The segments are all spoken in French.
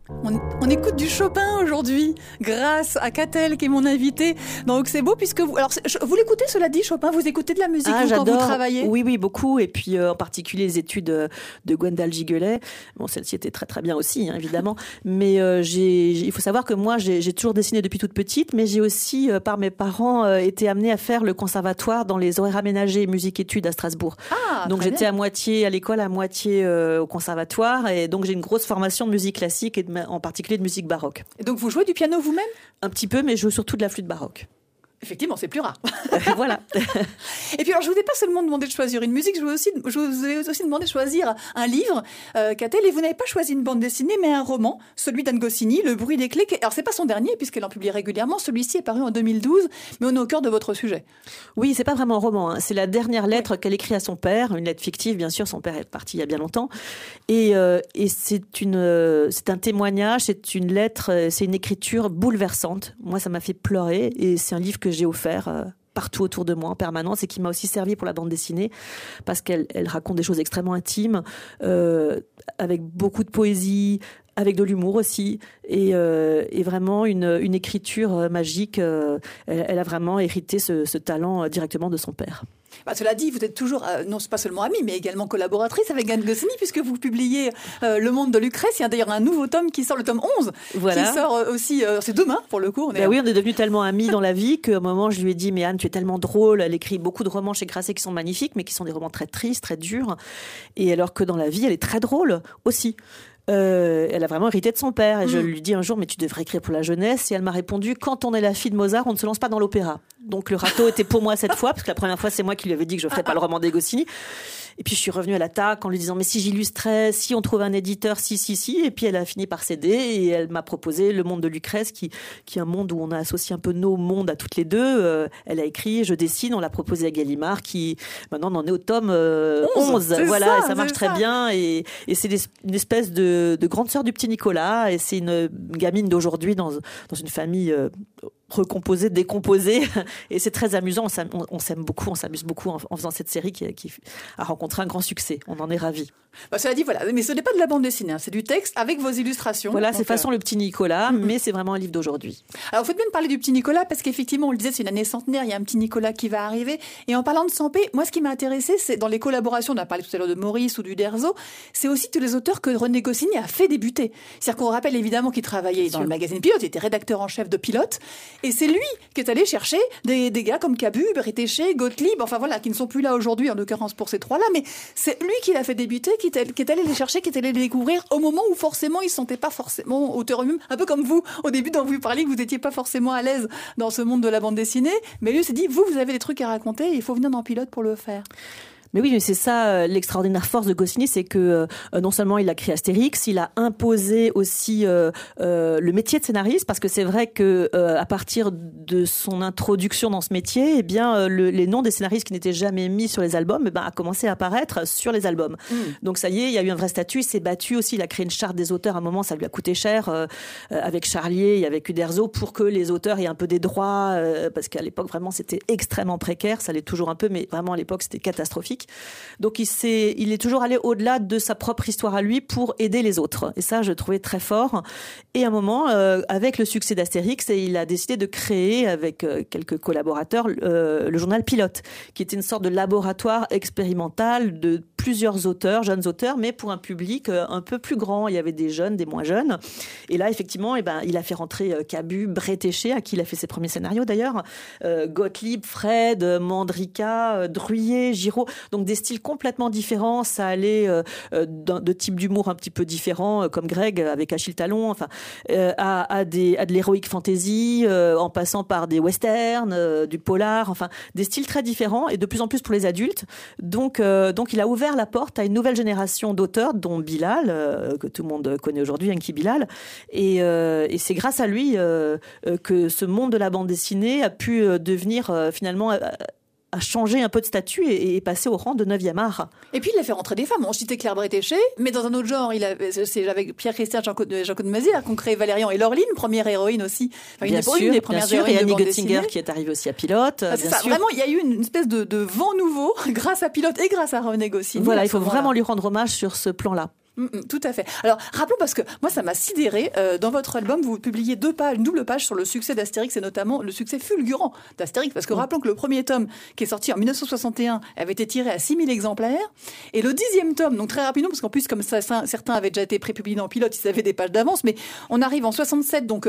On écoute du Chopin aujourd'hui, grâce à Catel qui est mon invité dans Oxébo, puisque vous l'écoutez, cela dit, Chopin, vous écoutez de la musique quand vous travaillez? Oui, beaucoup, et puis en particulier les études de Gwendal Giguelet. Bon, celle-ci était très très bien aussi, hein, évidemment, mais il faut savoir que moi j'ai toujours dessiné depuis toute petite, mais j'ai aussi, par mes parents, été amenée à faire le conservatoire dans les horaires aménagés musique-études à Strasbourg. Donc j'étais à moitié à l'école, à moitié au conservatoire, et donc j'ai une grosse formation de musique classique et en particulier de musique baroque. Et donc vous jouez du piano vous-même? Un petit peu, mais je joue surtout de la flûte baroque. Effectivement, c'est plus rare. Voilà. Et puis alors, je vous ai pas seulement demandé de choisir une musique, je vous ai aussi demandé de choisir un livre, Catel, et vous n'avez pas choisi une bande dessinée, mais un roman, celui d'Anne Goscinny, Le bruit des clés. Alors c'est pas son dernier, puisqu'elle en publie régulièrement. Celui-ci est paru en 2012, mais on est au cœur de votre sujet. Oui, c'est pas vraiment un roman, hein. C'est la dernière lettre qu'elle écrit à son père, une lettre fictive, bien sûr. Son père est parti il y a bien longtemps, et c'est un témoignage, c'est une lettre, c'est une écriture bouleversante. Moi, ça m'a fait pleurer, et c'est un livre que j'ai offert partout autour de moi en permanence et qui m'a aussi servi pour la bande dessinée parce qu'elle raconte des choses extrêmement intimes, avec beaucoup de poésie, avec de l'humour aussi, et vraiment une écriture magique. Elle a vraiment hérité ce talent directement de son père. Cela dit, vous êtes toujours, non pas seulement amie, mais également collaboratrice avec Anne Goscinny, puisque vous publiez Le monde de Lucrèce. Il y a d'ailleurs un nouveau tome qui sort, le tome 11, qui sort aussi, c'est demain pour le coup. Oui, on est devenus tellement amis dans la vie qu'à un moment, je lui ai dit, mais Anne, tu es tellement drôle. Elle écrit beaucoup de romans chez Grasset qui sont magnifiques, mais qui sont des romans très tristes, très durs. Et alors que dans la vie, elle est très drôle aussi. Elle a vraiment hérité de son père, et je lui dis un jour, mais tu devrais écrire pour la jeunesse, et elle m'a répondu, quand on est la fille de Mozart, on ne se lance pas dans l'opéra. Donc le râteau était pour moi cette fois, parce que la première fois c'est moi qui lui avais dit que je ne ferais pas le roman des Goscinny. Et puis je suis revenue à l'attaque en lui disant, mais si j'illustrais, si on trouve un éditeur, si. Et puis elle a fini par céder, et elle m'a proposé Le monde de Lucrèce, qui est un monde où on a associé un peu nos mondes à toutes les deux. Elle a écrit, je dessine, on l'a proposé à Gallimard, qui maintenant on en est au tome 11. Voilà, et ça marche très bien, et c'est une espèce de grande sœur du petit Nicolas, et c'est une gamine d'aujourd'hui dans une famille recomposée, décomposée, et c'est très amusant. On s'aime beaucoup, on s'amuse beaucoup en faisant cette série qui a rencontré un grand succès. On en est ravis. Cela dit, voilà, mais ce n'est pas de la bande dessinée, hein, c'est du texte avec vos illustrations. Voilà, c'est façon le petit Nicolas, mais c'est vraiment un livre d'aujourd'hui. Alors, vous faites bien de parler du petit Nicolas, parce qu'effectivement, on le disait, c'est une année centenaire, il y a un petit Nicolas qui va arriver. Et en parlant de Sampé, moi, ce qui m'a intéressé, c'est dans les collaborations, on a parlé tout à l'heure de Maurice ou du Derzo, c'est aussi tous les auteurs que René Goscinny a fait débuter. C'est-à-dire qu'on rappelle évidemment qu'il travaillait dans le magazine Pilote, il était rédacteur en chef de Pilote, et c'est lui qui est allé chercher des gars comme Cabu, Bretéché, Gottlieb, enfin voilà, qui ne sont plus là aujourd'hui, en l'occurrence pour ces trois-là, mais c'est lui qui l'a fait débuter, qui est allé les chercher, qui est allé les découvrir au moment où forcément ils ne se sentaient pas forcément auteurs eux-mêmes, un peu comme vous, au début dont vous parliez, que vous n'étiez pas forcément à l'aise dans ce monde de la bande dessinée, mais lui s'est dit, vous avez des trucs à raconter, il faut venir dans Pilote pour le faire. Mais oui, c'est ça l'extraordinaire force de Goscinny, c'est que non seulement il a créé Astérix, il a imposé aussi le métier de scénariste, parce que c'est vrai que à partir de son introduction dans ce métier, eh bien les noms des scénaristes qui n'étaient jamais mis sur les albums, a commencé à apparaître sur les albums. Donc ça y est, il y a eu un vrai statut, il s'est battu aussi, il a créé une charte des auteurs. À un moment, ça lui a coûté cher avec Charlier et avec Uderzo pour que les auteurs aient un peu des droits, parce qu'à l'époque vraiment c'était extrêmement précaire, ça l'est toujours un peu, mais vraiment à l'époque c'était catastrophique. Donc il est toujours allé au-delà de sa propre histoire à lui pour aider les autres. Et ça, je trouvais très fort. Et à un moment, avec le succès d'Astérix, il a décidé de créer, avec quelques collaborateurs, le journal Pilote, qui était une sorte de laboratoire expérimental de plusieurs auteurs, jeunes auteurs, mais pour un public un peu plus grand. Il y avait des jeunes, des moins jeunes. Et là, effectivement, il a fait rentrer Cabu, Bretéché, à qui il a fait ses premiers scénarios d'ailleurs, Gottlieb, Fred, Mandrika, Druyer, Giraud. Donc des styles complètement différents, ça allait de types d'humour un petit peu différents, comme Greg avec Achille Talon, enfin, à de l'héroïque fantasy, en passant par des westerns, du polar, enfin des styles très différents et de plus en plus pour les adultes. Donc il a ouvert la porte à une nouvelle génération d'auteurs, dont Bilal, que tout le monde connaît aujourd'hui, Enki Bilal, et c'est grâce à lui que ce monde de la bande dessinée a pu devenir finalement a changé un peu de statut et passer au rang de 9e art. Et puis il a fait rentrer des femmes. On citait Claire Bretéché, mais dans un autre genre, c'est avec Pierre-Christian Jean-Claude Mazière qu'on crée Valérian et Laureline, première héroïne aussi. Enfin, une des premières héroïnes. Et Annie Göttinger qui est arrivée aussi à Pilote. C'est ça, sûr. Vraiment, il y a eu une espèce de vent nouveau grâce à Pilote et grâce à René Goscinny. Voilà, il faut vraiment lui rendre hommage sur ce plan-là. Tout à fait. Alors, rappelons, parce que moi, ça m'a sidéré. Dans votre album, vous publiez une double page sur le succès d'Astérix et notamment le succès fulgurant d'Astérix. Parce que rappelons que le premier tome, qui est sorti en 1961, avait été tiré à 6000 exemplaires. Et le 10e tome, donc très rapidement, parce qu'en plus, comme ça, certains avaient déjà été prépubliés en pilote, ils avaient des pages d'avance, mais on arrive en 67, donc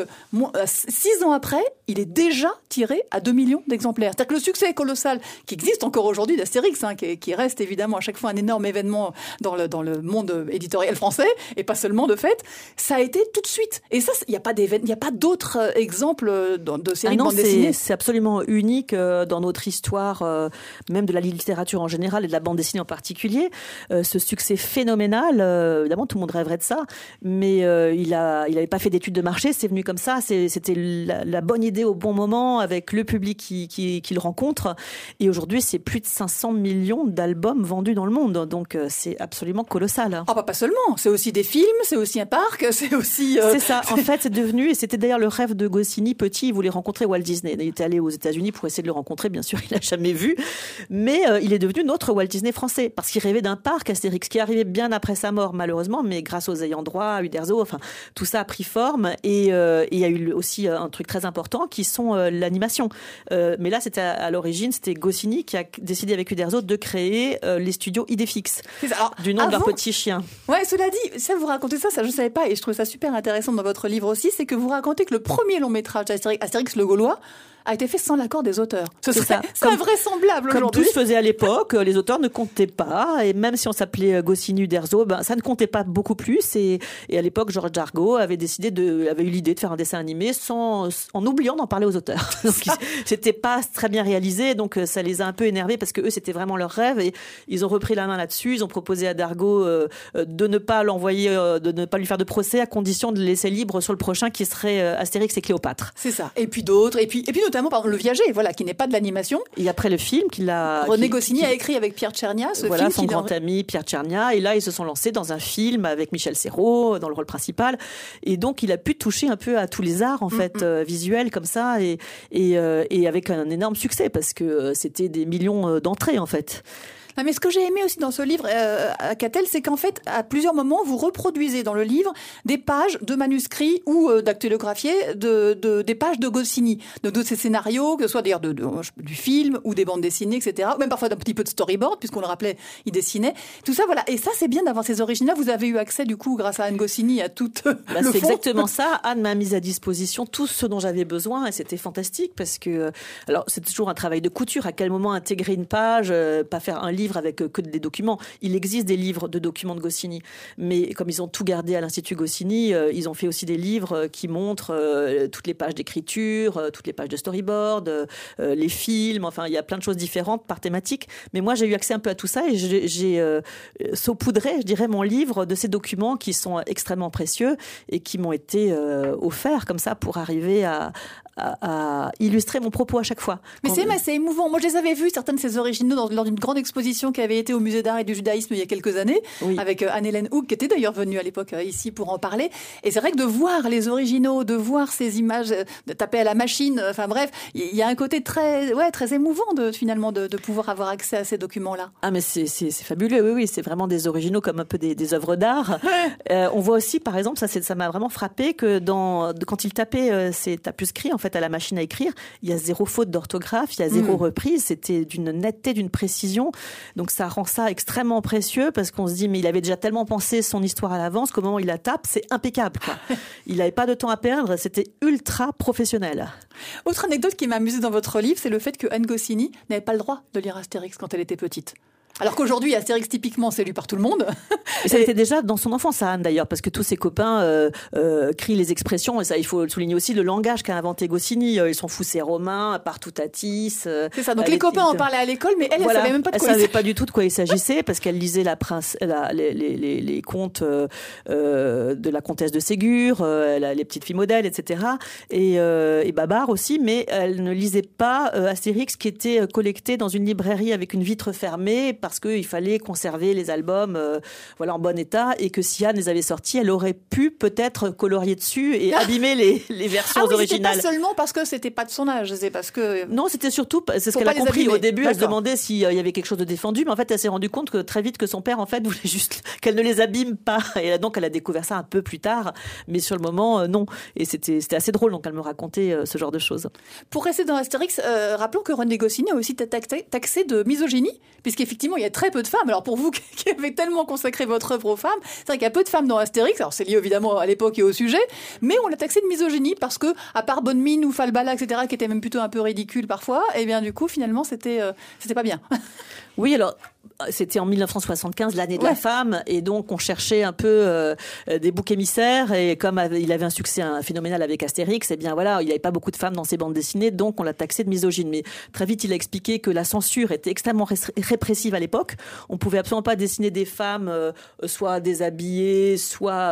6 ans après, il est déjà tiré à 2 millions d'exemplaires. C'est-à-dire que le succès colossal qui existe encore aujourd'hui d'Astérix, qui reste évidemment à chaque fois un énorme événement dans le monde éditorial français, et pas seulement de fait, ça a été tout de suite. Et ça, il n'y a pas d'autres exemples de séries de bande dessinée. C'est absolument unique dans notre histoire, même de la littérature en général et de la bande dessinée en particulier. Ce succès phénoménal, évidemment, tout le monde rêverait de ça, mais il avait pas fait d'études de marché, c'est venu comme ça, c'était la bonne idée au bon moment, avec le public qui le rencontre. Et aujourd'hui, c'est plus de 500 millions d'albums vendus dans le monde, donc c'est absolument colossal. Ah, pas seulement, c'est aussi des films, c'est aussi un parc, c'est aussi... C'est ça, en fait, c'est devenu, et c'était d'ailleurs le rêve de Goscinny, petit, il voulait rencontrer Walt Disney. Il était allé aux États-Unis pour essayer de le rencontrer, bien sûr, il l'a jamais vu, mais il est devenu notre Walt Disney français, parce qu'il rêvait d'un parc Astérix, qui arrivait bien après sa mort, malheureusement, mais grâce aux ayants droit, à Uderzo, enfin, tout ça a pris forme, et il y a eu aussi un truc très important, qui sont l'animation. Mais là, c'était à l'origine, c'était Goscinny qui a décidé avec Uderzo de créer les studios Idéfix, du nom de leur petit chien. Ouais, cela dit, ça vous racontez ça, je ne savais pas, et je trouve ça super intéressant dans votre livre aussi, c'est que vous racontez que le premier long métrage d'Astérix le Gaulois a été fait sans l'accord des auteurs. C'est invraisemblable aujourd'hui. Comme tout se faisait à l'époque, les auteurs ne comptaient pas, et même si on s'appelait Goscinny, Uderzo, ça ne comptait pas beaucoup plus, et à l'époque, Georges Dargaud avait eu l'idée de faire un dessin animé en oubliant d'en parler aux auteurs. Donc, c'était pas très bien réalisé, donc ça les a un peu énervés, parce que eux, c'était vraiment leur rêve, et ils ont repris la main là-dessus, ils ont proposé à Dargaud de ne pas l'envoyer, de ne pas lui faire de procès, à condition de le laisser libre sur le prochain, qui serait Astérix et Cléopâtre. C'est ça. Et puis d'autres, et puis notamment par Le Viager, voilà, qui n'est pas de l'animation. Et après le film René Goscinny a écrit avec Pierre Tchernia son grand ami Pierre Tchernia, et là ils se sont lancés dans un film avec Michel Serrault dans le rôle principal, et donc il a pu toucher un peu à tous les arts en fait visuels comme ça, et avec un énorme succès, parce que c'était des millions d'entrées en fait. Non, mais ce que j'ai aimé aussi dans ce livre, à Catel, c'est qu'en fait, à plusieurs moments, vous reproduisez dans le livre des pages de manuscrits ou dactylographiés des pages de Goscinny, de ces scénarios, que ce soit d'ailleurs du film ou des bandes dessinées, etc. Ou même parfois d'un petit peu de storyboard, puisqu'on le rappelait, il dessinait. Tout ça, voilà. Et ça, c'est bien d'avoir ces origines-là. Vous avez eu accès, du coup, grâce à Anne Goscinny, à tout le fond. C'est exactement ça. Anne m'a mis à disposition tout ce dont j'avais besoin, et c'était fantastique, parce que, alors, c'est toujours un travail de couture. À quel moment intégrer une page, pas faire un livre avec que des documents. Il existe des livres de documents de Goscinny, mais comme ils ont tout gardé à l'Institut Goscinny, ils ont fait aussi des livres qui montrent toutes les pages d'écriture, toutes les pages de storyboard, les films, enfin il y a plein de choses différentes par thématique, mais moi j'ai eu accès un peu à tout ça, et j'ai saupoudré, je dirais, mon livre de ces documents qui sont extrêmement précieux et qui m'ont été offerts comme ça pour arriver à illustrer mon propos à chaque fois. Mais c'est émouvant. Moi, je les avais vus, certains de ces originaux, lors d'une grande exposition qui avait été au Musée d'art et du judaïsme il y a quelques années, avec Anne-Hélène Houck, qui était d'ailleurs venue à l'époque ici pour en parler. Et c'est vrai que de voir les originaux, de voir ces images, de taper à la machine, enfin bref, il y a un côté très émouvant finalement de pouvoir avoir accès à ces documents-là. Ah, mais c'est fabuleux, oui, c'est vraiment des originaux comme un peu des œuvres d'art. On voit aussi, par exemple, ça m'a vraiment frappé que quand il tapait ces tapuscrits, en fait, à la machine à écrire, il y a zéro faute d'orthographe, il y a zéro reprise, c'était d'une netteté, d'une précision. Donc ça rend ça extrêmement précieux, parce qu'on se dit, mais il avait déjà tellement pensé son histoire à l'avance qu'au moment où il la tape, c'est impeccable, quoi. Il n'avait pas de temps à perdre, c'était ultra professionnel. Autre anecdote qui m'a amusée dans votre livre, c'est le fait que Anne Goscinny n'avait pas le droit de lire Astérix quand elle était petite. Alors qu'aujourd'hui, Astérix, typiquement, c'est lu par tout le monde. Et ça était déjà dans son enfance, à Anne, d'ailleurs, parce que tous ses copains crient les expressions, et ça, il faut le souligner aussi, le langage qu'a inventé Goscinny. Ils sont fous, c'est romain, partout Tatis. C'est ça, donc les copains en parlaient à l'école, mais elle savait même pas de quoi il s'agissait. Elle savait pas du tout de quoi il s'agissait, parce qu'elle lisait les contes de la comtesse de Ségur, les petites filles modèles, etc. Et Babar aussi, mais elle ne lisait pas Astérix, qui était collecté dans une librairie avec une vitre fermée parce qu'il fallait conserver les albums en bon état, et que si Anne les avait sortis, elle aurait pu peut-être colorier dessus et abîmer les versions originales. C'était pas seulement parce que c'était pas de son âge, c'est parce que... Non, c'était surtout, c'est ce qu'elle a compris au début, elle se demandait s'il y avait quelque chose de défendu, mais en fait elle s'est rendue compte que très vite que son père en fait voulait juste qu'elle ne les abîme pas, et donc elle a découvert ça un peu plus tard, mais sur le moment non, et c'était assez drôle, donc elle me racontait ce genre de choses. Pour rester dans Astérix, rappelons que René Goscinny a aussi taxé de misogynie, puisqu'effectivement il y a très peu de femmes. Alors pour vous qui avez tellement consacré votre œuvre aux femmes, c'est vrai qu'il y a peu de femmes dans Astérix, alors c'est lié évidemment à l'époque et au sujet, mais on l'a taxé de misogynie parce que, à part Bonne Mine ou Falbala, etc., qui étaient même plutôt un peu ridicules parfois, et bien du coup finalement c'était pas bien. Oui, alors c'était en 1975, l'année de la femme, et donc on cherchait un peu des boucs émissaires, et comme il avait un succès phénoménal avec Astérix, eh bien voilà, il n'y avait pas beaucoup de femmes dans ses bandes dessinées, donc on l'a taxé de misogyne. Mais très vite, il a expliqué que la censure était extrêmement répressive à l'époque. On pouvait absolument pas dessiner des femmes soit déshabillées, soit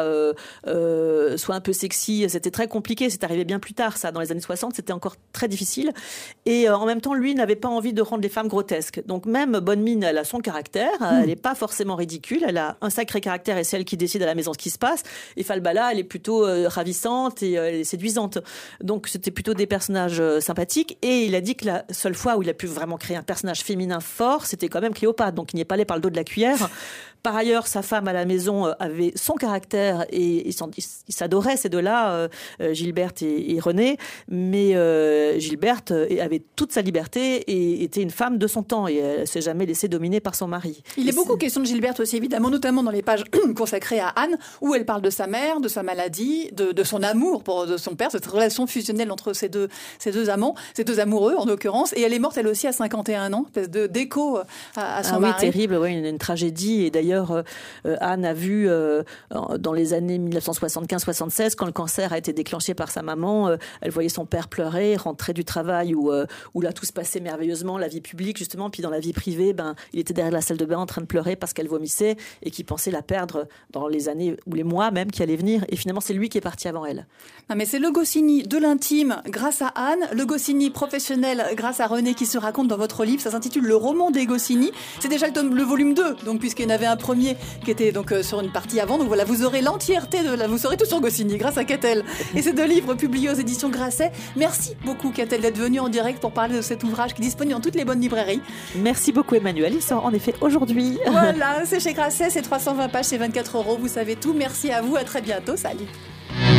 un peu sexy. C'était très compliqué. C'est arrivé bien plus tard, ça. Dans les années 60, c'était encore très difficile. Et en même temps, lui n'avait pas envie de rendre les femmes grotesques. Donc même Bonne Mine, elle a son caractère. Elle n'est pas forcément ridicule. Elle a un sacré caractère, et c'est elle qui décide à la maison ce qui se passe. Et Falbala, elle est plutôt ravissante et séduisante. Donc c'était plutôt des personnages sympathiques. Et il a dit que la seule fois où il a pu vraiment créer un personnage féminin fort, c'était quand même Cléopâtre. Donc il n'y est pas allé par le dos de la cuillère. Par ailleurs, sa femme à la maison avait son caractère, et ils s'adoraient ces deux-là, Gilberte et René. Mais Gilberte avait toute sa liberté et était une femme de son temps, et elle s'est jamais laissée dominer par son mari. Il est beaucoup question de Gilberte aussi, évidemment, notamment dans les pages consacrées à Anne, où elle parle de sa mère, de sa maladie, de son amour de son père, cette relation fusionnelle entre ces deux amants, ces deux amoureux en l'occurrence. Et elle est morte elle aussi à 51 ans, espèce d'écho à son mari. Oui, terrible, oui, une tragédie. Et d'ailleurs, Anne a vu dans les années 1975-76, quand le cancer a été déclenché par sa maman, elle voyait son père pleurer, rentrer du travail où là tout se passait merveilleusement, la vie publique justement, puis dans la vie privée, il était derrière la salle de bain en train de pleurer parce qu'elle vomissait, et qu'il pensait la perdre dans les années ou les mois même qui allaient venir, et finalement c'est lui qui est parti avant elle. Non, mais c'est le Goscinny de l'intime grâce à Anne, le Goscinny professionnel grâce à René, qui se raconte dans votre livre. Ça s'intitule Le roman des Goscinny. C'est déjà le volume 2, donc puisqu'il y en avait un premier qui était donc sur une partie avant. Donc voilà, vous aurez l'entièreté vous saurez tout sur Goscinny grâce à Catel. Et ces deux livres publiés aux éditions Grasset. Merci beaucoup Catel d'être venue en direct pour parler de cet ouvrage qui est disponible dans toutes les bonnes librairies. Merci beaucoup Emmanuel, il sort en effet aujourd'hui. Voilà, c'est chez Grasset, c'est 320 pages, c'est 24 €, vous savez tout. Merci à vous, à très bientôt, salut.